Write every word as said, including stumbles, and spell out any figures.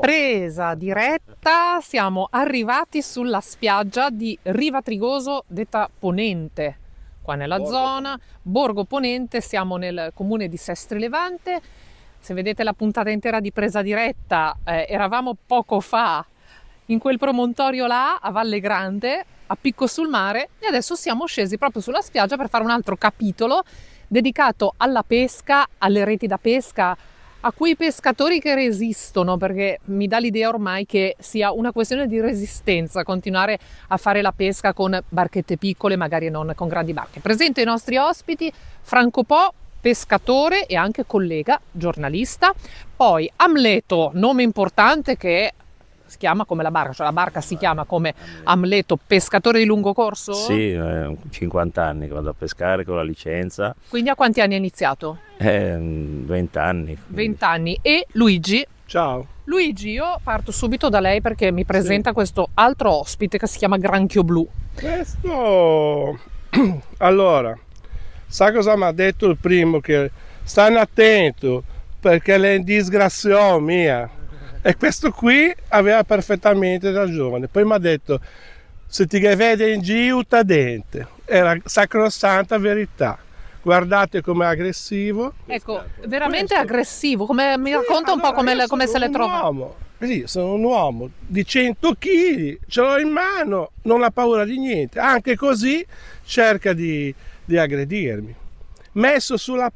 Presa diretta, siamo arrivati sulla spiaggia di Riva Trigoso, detta Ponente, qua nella Borgo zona, Borgo Ponente, siamo nel comune di Sestri Levante. Se vedete la puntata intera di Presa diretta, eh, eravamo poco fa in quel promontorio là, a Valle Grande, a picco sul mare, e adesso siamo scesi proprio sulla spiaggia per fare un altro capitolo dedicato alla pesca, alle reti da pesca, a quei pescatori che resistono, perché mi dà l'idea ormai che sia una questione di resistenza continuare a fare la pesca con barchette piccole, magari non con grandi barche. Presento i nostri ospiti: Franco Po, pescatore e anche collega, giornalista, poi Amleto, nome importante che si chiama come la barca, cioè la barca si chiama come Amleto, pescatore di lungo corso? Sì, eh, cinquanta anni che vado a pescare con la licenza. Quindi a quanti anni hai iniziato? Eh, venti anni. venti anni. E Luigi? Ciao. Luigi, io parto subito da lei perché mi presenta sì. questo altro ospite che si chiama Granchio Blu. Questo... Allora, sa cosa mi ha detto il primo? Che stai attento perché è in disgrazione mia. E questo qui aveva perfettamente ragione. Poi mi ha detto: se ti vede in giro ta dente. Era sacrosanta verità. Guardate com'è aggressivo. Ecco, veramente questo... aggressivo. Come, mi sì, racconta allora, un po' come, come se le trova. Uomo. Sì, sono un uomo di cento chili, ce l'ho in mano, non ha paura di niente. Anche così cerca di, di aggredirmi. Messo sulla